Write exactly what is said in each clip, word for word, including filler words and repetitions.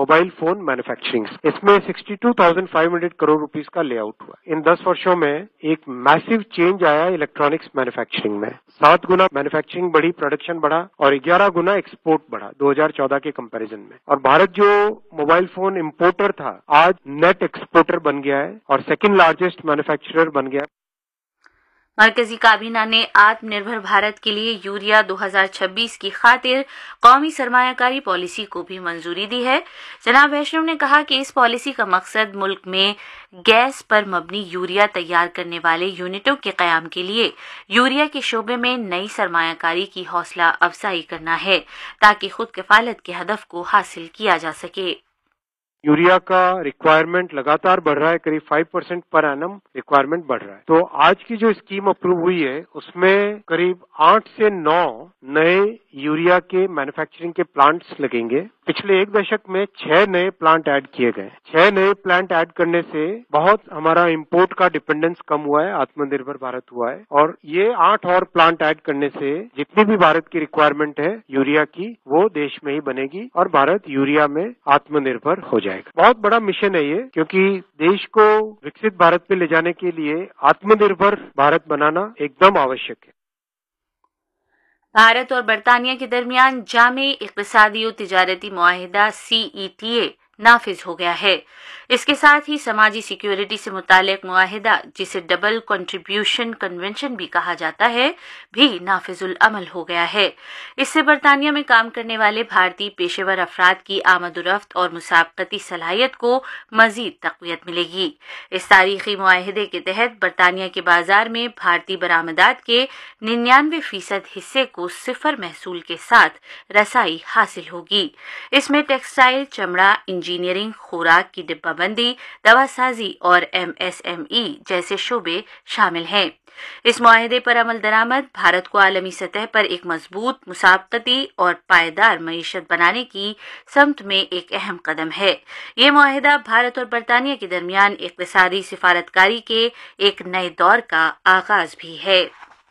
Mobile phone manufacturing. इसमें sixty two thousand five hundred crore rupees का layout हुआ। इन दस वर्षों में एक मैसिव चेंज आया इलेक्ट्रॉनिक्स मैन्युफैक्चरिंग में। सात गुना मैन्युफैक्चरिंग बढ़ी, प्रोडक्शन बढ़ा और ग्यारह गुना एक्सपोर्ट बढ़ा दो हज़ार चौदह के कंपैरिजन में। और भारत जो मोबाइल फोन इंपोर्टर था, आज नेट एक्सपोर्टर बन गया है और सेकंड लार्जेस्ट मैन्युफैक्चरर बन गया। मरकजी काबीना ने आत्मनिर्भर भारत के लिए यूरिया दो हज़ार छब्बीस की खातिर कौमी सरमायाकारी पॉलिसी को भी मंजूरी दी है। जनाब वैष्णव ने कहा कि इस पॉलिसी का मकसद मुल्क में गैस पर मबनी यूरिया तैयार करने वाले यूनिटों के कयाम के लिए यूरिया के शोबे में नई सरमायाकारी की हौसला अफजाई करना है, ताकि खुद किफालत के हदफ को हासिल किया जा सके। यूरिया का रिक्वायरमेंट लगातार बढ़ रहा है, करीब five percent per annum requirement बढ़ रहा है। तो आज की जो स्कीम अप्रूव हुई है उसमें करीब आठ से नौ नए यूरिया के मैन्युफैक्चरिंग के प्लांट्स लगेंगे। पिछले एक दशक में छह नए प्लांट ऐड किए गए। छह नए प्लांट ऐड करने से बहुत हमारा इंपोर्ट का डिपेंडेंस कम हुआ है, आत्मनिर्भर भारत हुआ है। और ये आठ और प्लांट ऐड करने से जितनी भी भारत की रिक्वायरमेंट है यूरिया की, वो देश में ही बनेगी और भारत यूरिया में आत्मनिर्भर हो जाएगा। बहुत बड़ा मिशन है ये, क्योंकि देश को विकसित भारत पे ले जाने के लिए आत्मनिर्भर भारत बनाना एकदम आवश्यक है। भारत और बरतानिया के दरमियान जामे इक़्तिसादी और तिजारती मुआहिदा सी ई टी ए नाफिज हो गया है। इसके साथ ही समाजी सिक्योरिटी से मुतालिक मुआहिदा, जिसे डबल कंट्रीब्यूशन कन्वेंशन भी कहा जाता है, भी नाफिजुल अमल हो गया है। इससे बरतानिया में काम करने वाले भारतीय पेशेवर अफराद की आमदोरफ्त और मुसाबकती सलाहियत को मजीद तक़वियत मिलेगी। इस तारीखी मुआहिदे के तहत बरतानिया के बाजार में भारतीय बरामदात के निन्यानवे फीसद हिस्से को सिफर महसूल के साथ रसाई हासिल होगी। इसमें टेक्सटाइल, चमड़ा, इंजीनियरिंग, खुराक की डिब्बाबंदी, दवासाजी और एम एस एम ई जैसे शोबे शामिल हैं। इस मुआहिदे पर अमल दरामद भारत को आलमी सतह पर एक मजबूत, मुसाबकती और पायदार मईशत बनाने की समत में एक अहम कदम है। ये मुआहिदा भारत और बरतानिया के दरमियान इक़्तिसादी सिफारतकारी के एक नए दौर का आगाज भी है।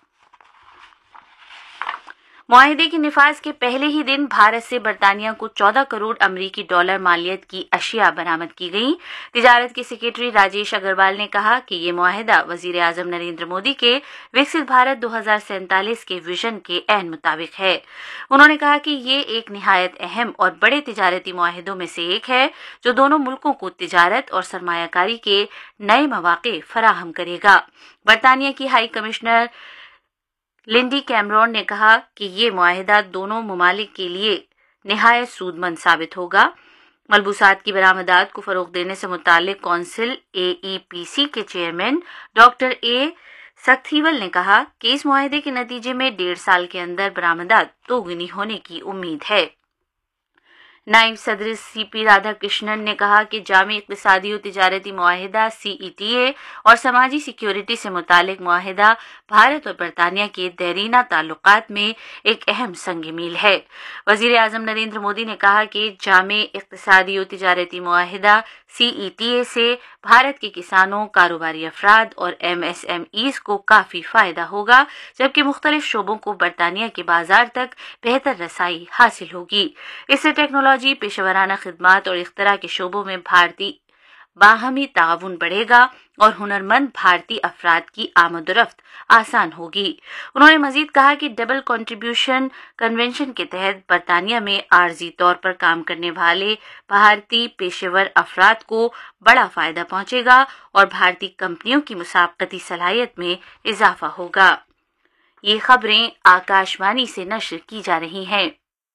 मुआहिदे के निफाज के पहले ही दिन भारत से बरतानिया को चौदह करोड़ अमरीकी डॉलर मालियत की अशिया बरामद की गई। तिजारत के सेक्रेटरी राजेश अग्रवाल ने कहा कि ये मुआहिदा वजीर आजम नरेंद्र मोदी के विकसित भारत दो हज़ार सैंतालीस के विजन के ऐन मुताबिक है। उन्होंने कहा कि ये एक निहायत अहम और बड़े तिजारती मुआहिदों में से एक है, जो दोनों मुल्कों को तिजारत और सरमायाकारी के नए मौके फराहम करेगा। बरतानिया की हाई कमिश्नर लिंडी कैमरॉन ने कहा कि ये मुआहिदा दोनों ममालिक के लिए निहायत सूदमंद साबित होगा। मलबूसात की बरामदात को फरोग देने से मुतालिक कौंसिल ए ई पी सी के चेयरमैन डॉक्टर ए सक्थीवल ने कहा कि इस मुआहिदे के नतीजे में डेढ़ साल के अंदर बरामदात दोगुनी होने की उम्मीद है। नायब सदर सी पी राधाकृष्णन ने कहा कि जामे इक़्तिसादी और तिजारती मुआहिदा सी ई टी ए और समाजी सिक्योरिटी से मुतालिक मुआहिदा भारत और बरतानिया के देरीना ताल्लुकात में एक अहम संग मील है। वजीर आजम नरेंद्र मोदी ने कहा कि जामे इक़्तिसादी और तिजारती मुआहिदा सी ई टी ए से भारत के किसानों, कारोबारी अफराद और एम एस एम ईज़ को काफ़ी फ़ायदा होगा, जबकि मुख्तलिफ शोबों को बरतानिया के बाजार तक बेहतर रसाई हासिल होगी। इससे टेक्नोलॉजी, पेशेवराना खिदमात और इख्तरा के शोबों में भारतीय बाहमी ताउन बढ़ेगा और हुनरमंद भारतीय अफराद की आमदोरफ्त आसान होगी। उन्होंने मजीद कहा कि डबल कंट्रीब्यूशन कन्वेंशन के तहत बरतानिया में आर्जी तौर पर काम करने वाले भारतीय पेशेवर अफराद को बड़ा फायदा पहुंचेगा और भारतीय कंपनियों की मुसाबकती सलाहियत में इजाफा होगा। ये खबरें आकाशवाणी से नश्र की जा रही हैं।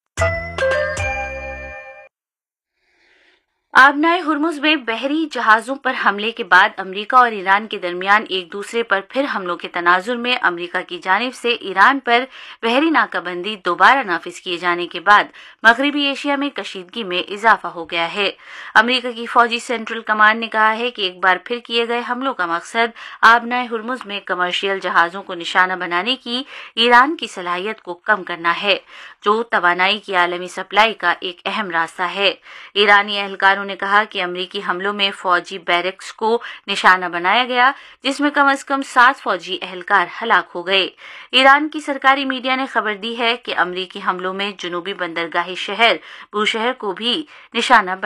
आबनाए हुर्मुज़ में बहरी जहाज़ों पर हमले के बाद अमरीका और ईरान के दरमियान एक दूसरे पर फिर हमलों के तनाजुर में अमरीका की जानिब से ईरान पर बहरी नाकाबंदी दोबारा नाफिज किए जाने के बाद मगरबी एशिया में कशीदगी में इजाफा हो गया है। अमरीका की फौजी सेंट्रल कमांड ने कहा है कि एक बार फिर किए गए हमलों का मकसद आबनाए हुर्मुज़ में कमर्शियल जहाज़ों को निशाना बनाने की ईरान की सलाहियत को कम करना है, जो तवानाई की आलमी सप्लाई का एक अहम रास्ता है। ईरानी एहलकारों ने कहा कि अमरीकी हमलों में फौजी बैरक्स को निशाना बनाया गया, जिसमें कम से कम सात फौजी एहलकार हलाक हो गए। ईरान की सरकारी मीडिया ने खबर दी है कि अमरीकी हमलों में जुनूबी बंदरगाही शहर बूशहर को भी निशाना